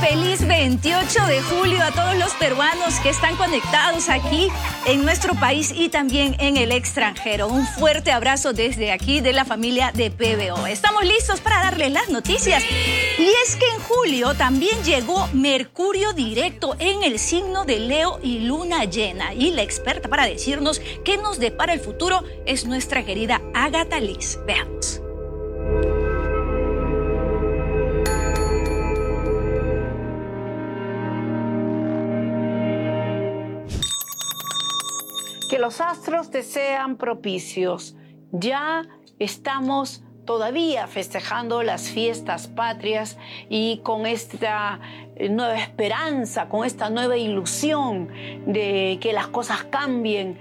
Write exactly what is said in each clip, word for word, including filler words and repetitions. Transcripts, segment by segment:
feliz veintiocho de julio a todos los peruanos que están conectados aquí en nuestro país y también en el extranjero. Un fuerte abrazo desde aquí de la familia de P B O. Estamos listos para darles las noticias. Y es que en julio también llegó Mercurio directo en el signo de Leo y luna llena. Y la experta para decirnos qué nos depara el futuro es nuestra querida Agatha Liz. Veamos. Que los astros te sean propicios. Ya estamos todavía festejando las fiestas patrias y con esta nueva esperanza, con esta nueva ilusión de que las cosas cambien,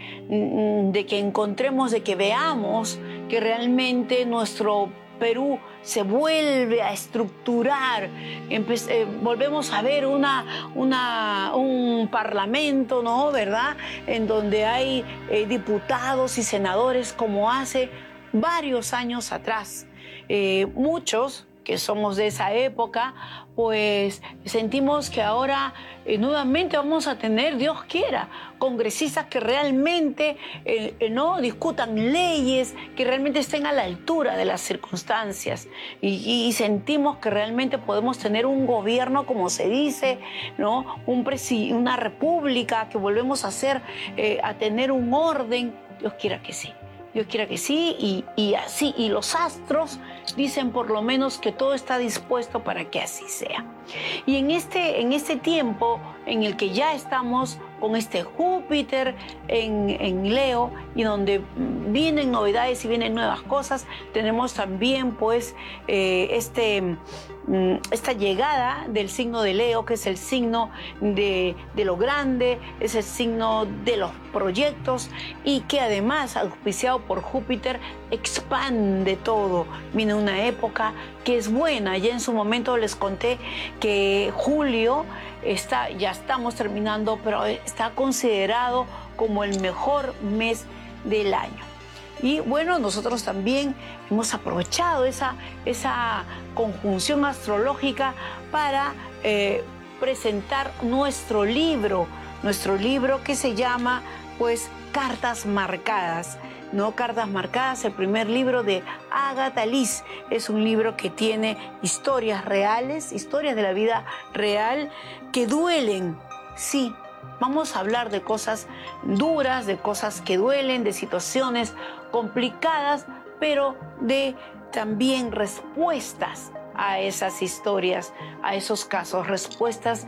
de que encontremos, de que veamos que realmente nuestro Perú se vuelve a estructurar, Empe- eh, volvemos a ver una, una, un parlamento, ¿no? ¿Verdad? En donde hay eh, diputados y senadores como hace varios años atrás. Eh, muchos que somos de esa época, pues sentimos que ahora eh, nuevamente vamos a tener, Dios quiera, congresistas que realmente eh, eh, no discutan leyes, que realmente estén a la altura de las circunstancias. Y, y sentimos que realmente podemos tener un gobierno, como se dice, ¿no? Un presi- una república, que volvemos a hacer, eh, a tener un orden. Dios quiera que sí. Dios quiera que sí, y, y así, y los astros dicen por lo menos que todo está dispuesto para que así sea. Y en este, en este tiempo en el que ya estamos con este Júpiter en, en Leo, y donde vienen novedades y vienen nuevas cosas, tenemos también pues eh, este, esta llegada del signo de Leo, que es el signo de, de lo grande, es el signo de los proyectos, y que además, auspiciado por Júpiter, expande todo. Viene una época que es buena. Ya en su momento les conté que julio está, ya estamos terminando, pero está considerado como el mejor mes del año. Y bueno, nosotros también hemos aprovechado esa, esa conjunción astrológica para eh, presentar nuestro libro, nuestro libro que se llama pues Cartas Marcadas. ¿No? Cartas Marcadas, el primer libro de Agatha Liz. Es un libro que tiene historias reales, historias de la vida real que duelen. Sí, vamos a hablar de cosas duras, de cosas que duelen, de situaciones complicadas, pero de también respuestas a esas historias, a esos casos, respuestas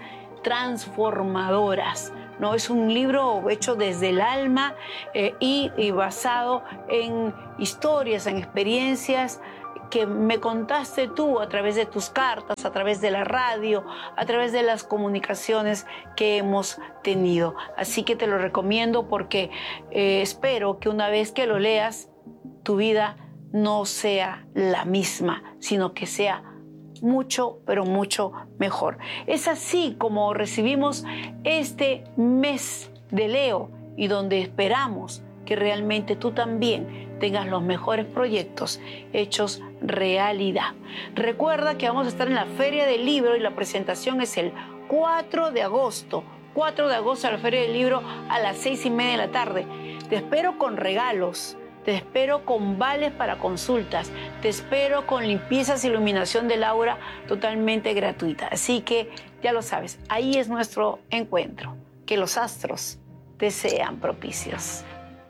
transformadoras. No, es un libro hecho desde el alma eh, y, y basado en historias, en experiencias que me contaste tú a través de tus cartas, a través de la radio, a través de las comunicaciones que hemos tenido. Así que te lo recomiendo porque eh, espero que una vez que lo leas, tu vida no sea la misma, sino que sea mucho, pero mucho mejor. Es así como recibimos este mes de Leo, y donde esperamos que realmente tú también tengas los mejores proyectos hechos realidad. Recuerda que vamos a estar en la Feria del Libro y la presentación es el cuatro de agosto. cuatro de agosto a la Feria del Libro a las seis y media de la tarde. Te espero con regalos. Te espero con vales para consultas. Te espero con limpiezas e iluminación del aura totalmente gratuita. Así que ya lo sabes, ahí es nuestro encuentro. Que los astros te sean propicios.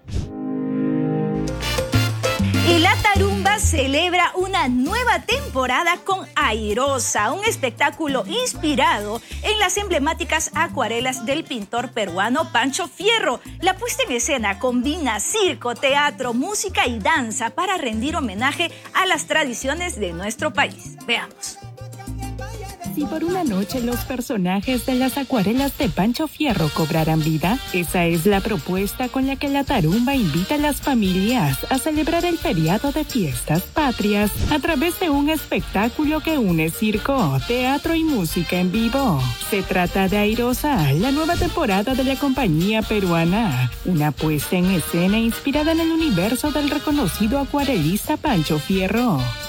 Y la Tarumba celebra una nueva temporada con Airosa, un espectáculo inspirado en las emblemáticas acuarelas del pintor peruano Pancho Fierro. La puesta en escena combina circo, teatro, música y danza para rendir homenaje a las tradiciones de nuestro país. Veamos. Si por una noche los personajes de las acuarelas de Pancho Fierro cobrarán vida, esa es la propuesta con la que la Tarumba invita a las familias a celebrar el feriado de fiestas patrias a través de un espectáculo que une circo, teatro y música en vivo. Se trata de Airosa, la nueva temporada de la compañía peruana, una puesta en escena inspirada en el universo del reconocido acuarelista Pancho Fierro.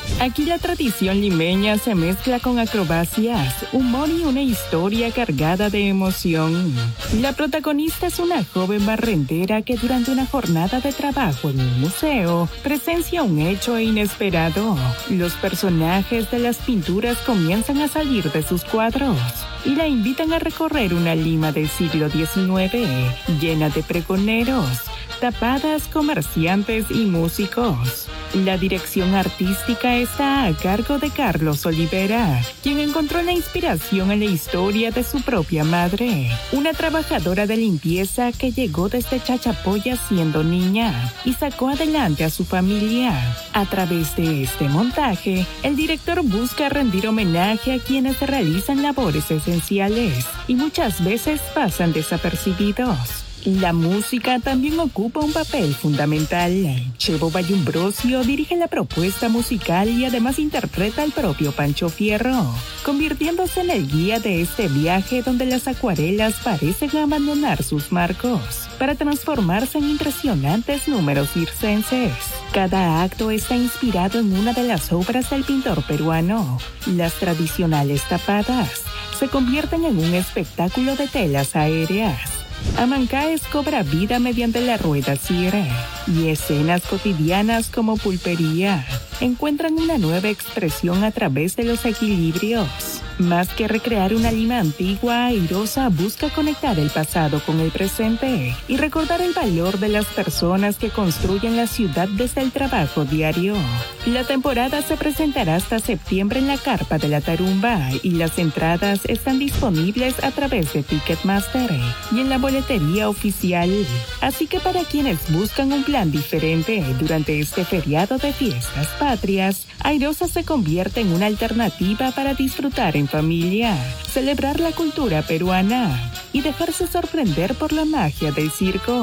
Aquí la tradición limeña se mezcla con acrobacias, humor y una historia cargada de emoción. La protagonista es una joven barrendera que durante una jornada de trabajo en un museo presencia un hecho inesperado. Los personajes de las pinturas comienzan a salir de sus cuadros y la invitan a recorrer una Lima del siglo diecinueve llena de pregoneros, tapadas, comerciantes y músicos. La dirección artística está a cargo de Carlos Olivera, quien encontró la inspiración en la historia de su propia madre, una trabajadora de limpieza que llegó desde Chachapoyas siendo niña y sacó adelante a su familia. A través de este montaje, el director busca rendir homenaje a quienes realizan labores esenciales y muchas veces pasan desapercibidos. La música también ocupa un papel fundamental. Chevo Bayumbrosio dirige la propuesta musical y además interpreta al propio Pancho Fierro, convirtiéndose en el guía de este viaje donde las acuarelas parecen abandonar sus marcos para transformarse en impresionantes números circenses. Cada acto está inspirado en una de las obras del pintor peruano. Las tradicionales tapadas se convierten en un espectáculo de telas aéreas. Amancaes cobra vida mediante la rueda cierre y escenas cotidianas como pulpería encuentran una nueva expresión a través de los equilibrios. Más que recrear una Lima antigua, Airosa busca conectar el pasado con el presente y recordar el valor de las personas que construyen la ciudad desde el trabajo diario. La temporada se presentará hasta septiembre en la Carpa de la Tarumba y las entradas están disponibles a través de Ticketmaster y en la boletería oficial. Así que para quienes buscan un plan diferente durante este feriado de fiestas patrias, Airosa se convierte en una alternativa para disfrutar en familia, celebrar la cultura peruana y dejarse sorprender por la magia del circo.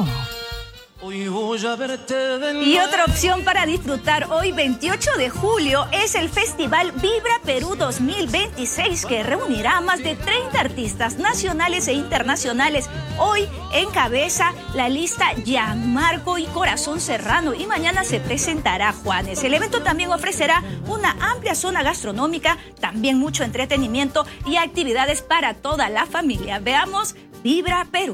Y otra opción para disfrutar hoy veintiocho de julio es el Festival Vibra Perú dos mil veintiséis, que reunirá a más de treinta artistas nacionales e internacionales. Hoy encabeza la lista Gianmarco y Corazón Serrano y mañana se presentará Juanes. El evento también ofrecerá una amplia zona gastronómica, también mucho entretenimiento y actividades para toda la familia. Veamos Vibra Perú.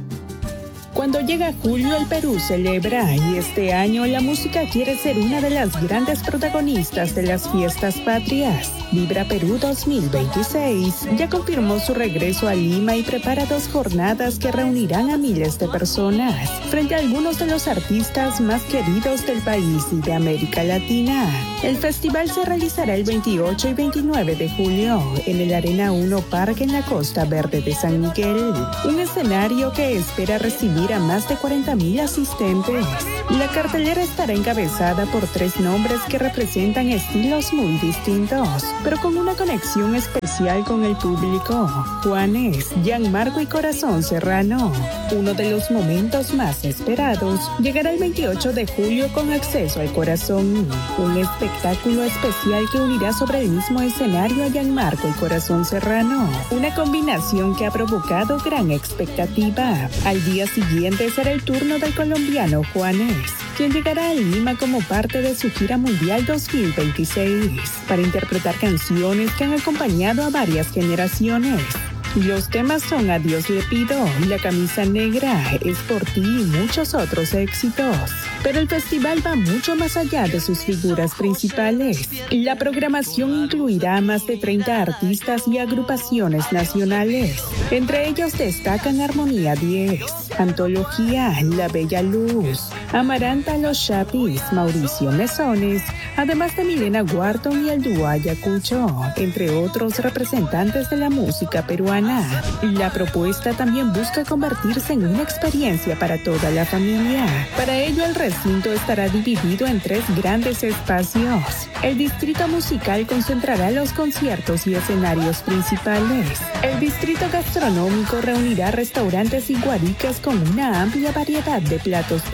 Cuando llega julio, el Perú celebra y este año la música quiere ser una de las grandes protagonistas de las fiestas patrias. Vibra Perú dos mil veintiséis ya confirmó su regreso a Lima y prepara dos jornadas que reunirán a miles de personas frente a algunos de los artistas más queridos del país y de América Latina. El festival se realizará el veintiocho y veintinueve de julio en el Arena uno Parque en la Costa Verde de San Miguel, un escenario que espera recibir a más de cuarenta mil asistentes. La cartelera estará encabezada por tres nombres que representan estilos muy distintos, pero con una conexión especial con el público: Juanes, Gianmarco y Corazón Serrano. Uno de los momentos más esperados llegará el veintiocho de julio con Acceso al Corazón, un espectáculo especial que unirá sobre el mismo escenario a Gianmarco y Corazón Serrano, una combinación que ha provocado gran expectativa. Al día siguiente será el turno del colombiano Juanes, quien llegará a Lima como parte de su gira mundial dos mil veintiséis para interpretar canciones que han acompañado a varias generaciones. Los temas son Adiós le pido, La camisa negra, Es por ti y muchos otros éxitos. Pero el festival va mucho más allá de sus figuras principales. La programación incluirá a más de treinta artistas y agrupaciones nacionales. Entre ellos destacan Armonía diez, Antología, La Bella Luz, Amaranta Los Chapis, Mauricio Mesones, además de Milena Wharton y el dúo Ayacucho, entre otros representantes de la música peruana. La propuesta también busca convertirse en una experiencia para toda la familia. Para ello, el recinto estará dividido en tres grandes espacios. El distrito musical concentrará los conciertos y escenarios principales. El distrito gastronómico reunirá restaurantes y guaricas con una amplia variedad de platos peruanos.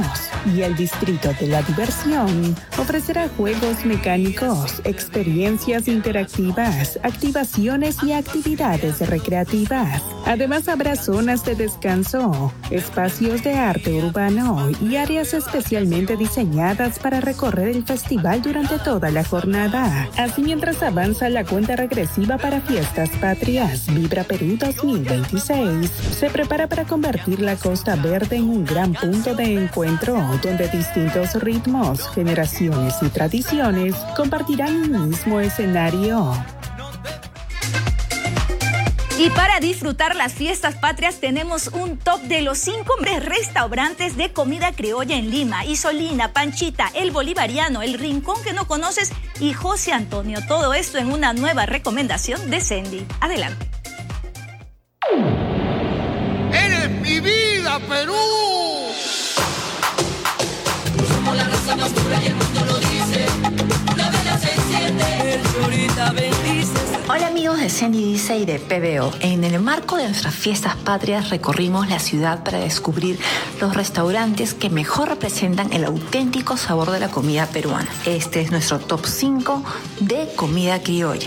Y el Distrito de la Diversión ofrecerá juegos mecánicos, experiencias interactivas, activaciones y actividades recreativas. Además, habrá zonas de descanso, espacios de arte urbano y áreas especialmente diseñadas para recorrer el festival durante toda la jornada. Así, mientras avanza la cuenta regresiva para Fiestas Patrias, Vibra Perú dos mil veintiséis se prepara para convertir la Costa Verde en un gran punto de encuentro donde distintos ritmos, generaciones y tradiciones compartirán un mismo escenario. Y para disfrutar las fiestas patrias tenemos un top de los cinco restaurantes de comida criolla en Lima: Isolina, Panchita, El Bolivariano, El Rincón que no conoces y José Antonio. Todo esto en una nueva recomendación de Sendy. Adelante. ¡Eres mi vida, Perú! Somos la raza más pura y el mundo lo dice. Una vela se enciende, el Florita bendice. Hola amigos de Sendy Dice y de P B O. En el marco de nuestras fiestas patrias recorrimos la ciudad para descubrir los restaurantes que mejor representan el auténtico sabor de la comida peruana. Este es nuestro top cinco de comida criolla.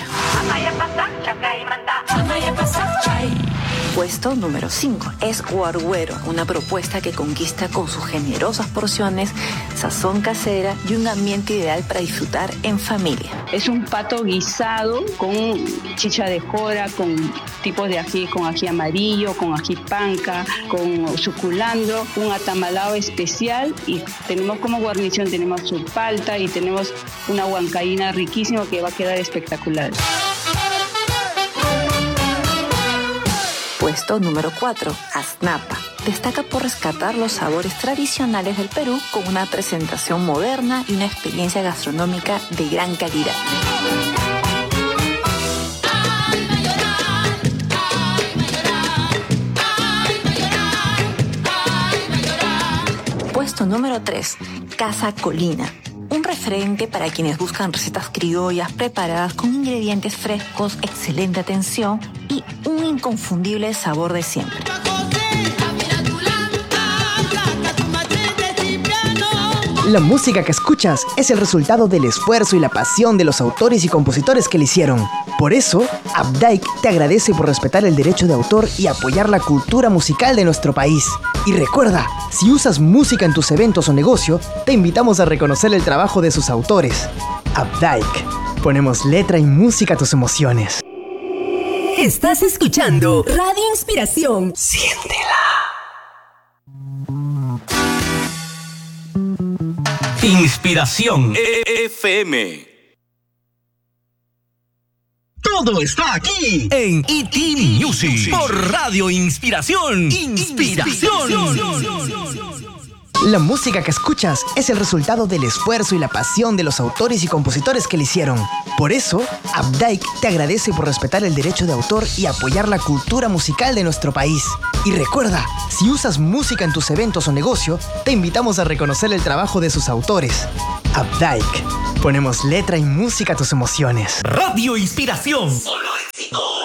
Puesto número cinco es Guarguero, una propuesta que conquista con sus generosas porciones, sazón casera y un ambiente ideal para disfrutar en familia. Es un pato guisado con chicha de jora, con tipos de ají, con ají amarillo, con ají panca, con suculando, un atamalado especial, y tenemos como guarnición, tenemos su palta y tenemos una huancaína riquísima que va a quedar espectacular. Puesto número cuatro, Aznapa. Destaca por rescatar los sabores tradicionales del Perú con una presentación moderna y una experiencia gastronómica de gran calidad. Puesto número tres, Casa Colina. Un referente para quienes buscan recetas criollas preparadas con ingredientes frescos, excelente atención y un inconfundible sabor de siempre. La música que escuchas es el resultado del esfuerzo y la pasión de los autores y compositores que la hicieron. Por eso, Updike te agradece por respetar el derecho de autor y apoyar la cultura musical de nuestro país. Y recuerda, si usas música en tus eventos o negocio, te invitamos a reconocer el trabajo de sus autores. Updike. Ponemos letra y música a tus emociones. Estás escuchando Radio Inspiración. Siéntela. Inspiración F M. Todo está aquí en E T Music por Radio Inspiración. Inspiración. La música que escuchas es el resultado del esfuerzo y la pasión de los autores y compositores que la hicieron. Por eso, Updike te agradece por respetar el derecho de autor y apoyar la cultura musical de nuestro país. Y recuerda, si usas música en tus eventos o negocio, te invitamos a reconocer el trabajo de sus autores. Updike. Ponemos letra y música a tus emociones. Radio Inspiración. Solo éxitos.